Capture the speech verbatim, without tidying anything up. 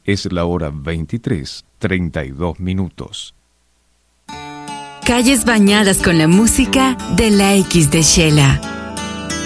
Es la hora veintitrés, treinta y dos minutos. Calles bañadas con la música de la X de Shela.